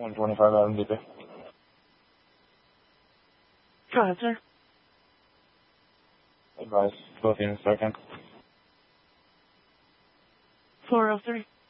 125 Adam DP. Go ahead, sir. Advise, both units start 10. 403.